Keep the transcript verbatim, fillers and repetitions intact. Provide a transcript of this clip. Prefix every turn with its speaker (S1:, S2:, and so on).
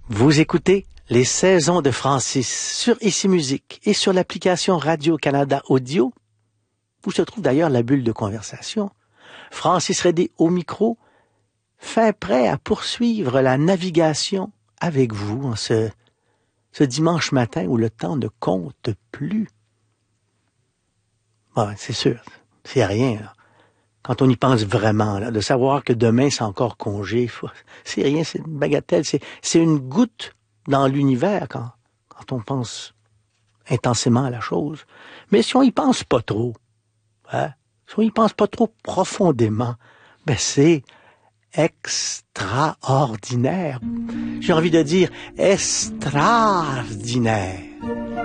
S1: Vous écoutez Les Saisons de Francis sur Ici Musique et sur l'application Radio-Canada Audio, où se trouve d'ailleurs la bulle de conversation. Francis Redé au micro, fin prêt à poursuivre la navigation avec vous en ce, ce dimanche matin où le temps ne compte plus. Bon, c'est sûr, c'est rien, là. Quand on y pense vraiment, là, de savoir que demain c'est encore congé, faut, c'est rien, c'est une bagatelle, c'est, c'est une goutte dans l'univers quand, quand on pense intensément à la chose. Mais si on y pense pas trop, hein, si on y pense pas trop profondément, ben c'est extraordinaire. J'ai envie de dire extraordinaire.